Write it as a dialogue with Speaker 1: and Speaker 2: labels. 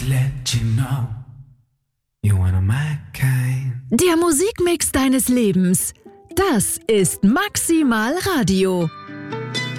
Speaker 1: let you know you wanna my kind.
Speaker 2: Der Musikmix deines Lebens. Das ist Maximal Radio.